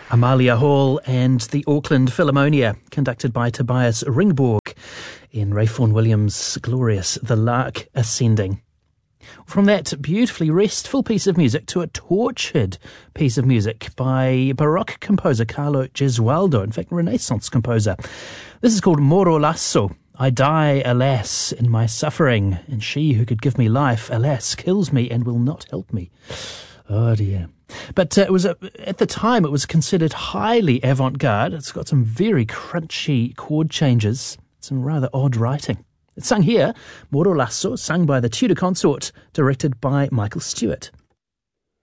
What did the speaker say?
Amalia Hall and the Auckland Philharmonia, conducted by Tobias Ringborg in Ray Vaughan Williams' glorious The Lark Ascending. From that beautifully restful piece of music to a tortured piece of music by Baroque composer Carlo Gesualdo, in fact, Renaissance composer. This is called Moro Lasso. I die, alas, in my suffering, and she who could give me life, alas, kills me and will not help me. Oh dear. But it was at the time it was considered highly avant-garde. It's got some very crunchy chord changes, some rather odd writing. It's sung here, Moro Lasso, sung by the Tudor Consort, directed by Michael Stewart.